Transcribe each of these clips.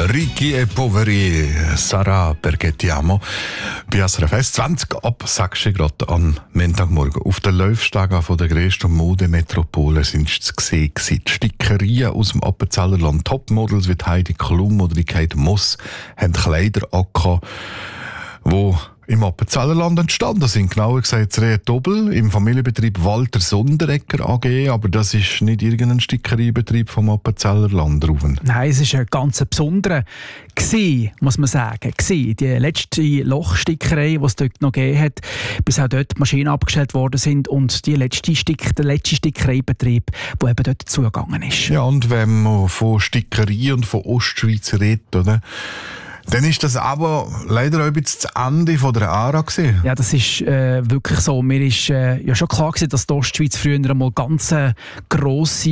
Ricchi e poveri, Sarà perché ti amo. Bei SRF 20 ab 6 Grad am Montagmorgen. Auf den Laufstegen der grössten Modemetropole sind zu sehen. Die Stickerien aus dem Appenzellerland. Topmodels wie Heidi Klum oder die Kate Moss haben Kleider angehabt, die im Appenzellerland entstanden sind. Genauer gesagt, das Rehe Dobel im Familienbetrieb Walter Sonderegger AG. Aber das ist nicht irgendein Stickeriebetrieb vom Appenzellerland, Ruven. Nein, es war ein ganz besonderer, muss man sagen. Die letzte Lochstickerei, die es dort noch gegeben hat, bis auch dort die Maschinen abgestellt worden sind und der letzte Stickereibetrieb, der eben dort zugegangen ist. Ja, und wenn man von Stickerei und von Ostschweiz redet, oder? Dann ist das aber leider auch ein bisschen das Ende von der Ära gewesen. Ja, das ist wirklich so. Mir ist ja schon klar gewesen, dass die Ostschweiz früher einmal ganz gross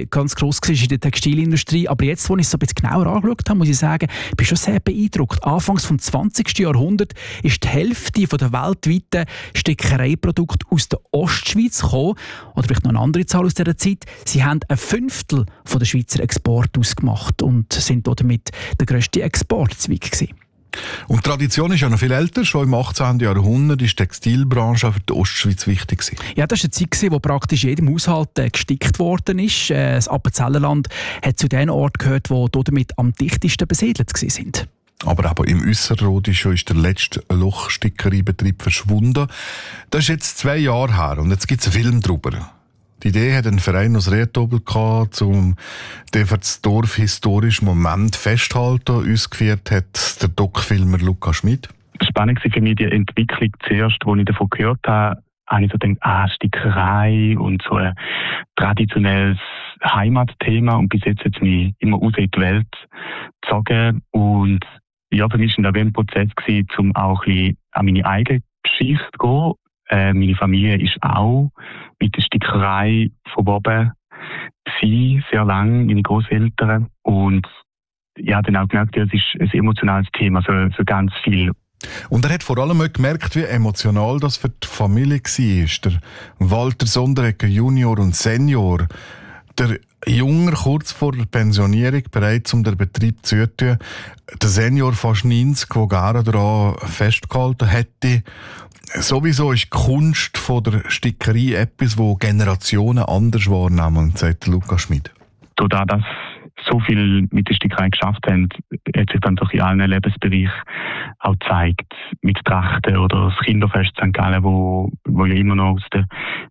war in der Textilindustrie. Aber jetzt, als ich es so ein bisschen genauer angeschaut habe, muss ich sagen, ich bin schon sehr beeindruckt. Anfangs des 20. Jahrhunderts ist die Hälfte der weltweiten Stickereiprodukte aus der Ostschweiz gekommen. Oder vielleicht noch eine andere Zahl aus dieser Zeit. Sie haben ein Fünftel der Schweizer Export ausgemacht und sind damit der grösste Exportzweig gewesen. Und die Tradition ist ja noch viel älter. Schon im 18. Jahrhundert war die Textilbranche für die Ostschweiz wichtig gewesen. Ja, das war eine Zeit, wo praktisch jedem Haushalt gestickt worden ist. Das Appenzellerland hat zu den Orten gehört, die damit am dichtesten besiedelt waren. Aber im Üsserrhoden ist der letzte Lochstickereibetrieb verschwunden. Das ist jetzt 2 Jahre her und jetzt gibt es einen Film darüber. Die Idee hat ein Verein aus Rietobel gehabt, um den für das Dorf historischen Moment festzuhalten. Uns geführt hat der Doc-Filmer Lukas Schmid. Spannend war für mich die Entwicklung zuerst, als ich davon gehört habe, habe ich so gedacht, Stickerei und so ein traditionelles Heimatthema. Und bis jetzt hat es mich immer raus in die Welt gezogen. Und ja, für mich war das ein Prozess, um auch ein bisschen an meine eigene Geschichte zu gehen. Meine Familie ist auch mit der Stickerei verwoben gewesen, sehr lang, meine Großeltern. Und ja, dann auch gemerkt, es ist ein emotionales Thema für ganz viel. Und er hat vor allem auch gemerkt, wie emotional das für die Familie war. Der Walter Sonderegger Junior und Senior, der Junger kurz vor der Pensionierung bereit, um den Betrieb zu tun. Der Senior fast 90, der gerne daran festgehalten hätte. Sowieso ist die Kunst von der Stickerei etwas, das Generationen anders wahrnehmen, sagt Lukas Schmid. Dadurch, dass so viel mit der Stickerei geschafft haben, hat sich dann doch in allen Lebensbereichen auch gezeigt. Mit Trachten oder das Kinderfest St. Gallen, wo ja immer noch aus der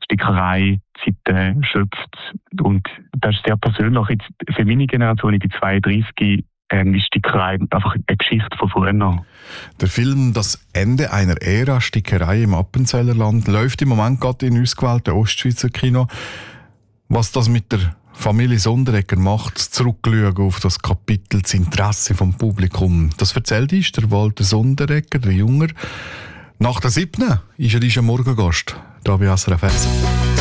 Stickerei-Zeit schöpft. Und das ist sehr persönlich. Jetzt für meine Generation, ich bin 32, ist Stickerei einfach eine Geschichte von früher. Der Film «Das Ende einer Ära, Stickerei im Appenzellerland» läuft im Moment gerade in ausgewählten Ostschweizer Kino. Was das mit der Familie Sonderegger macht, zurückschauen auf das Kapitel, das Interesse vom Publikum. Das erzählt uns der Walter Sonderegger, der Junger. Nach der 7. ist er Morgengast, hier bei SRF 1.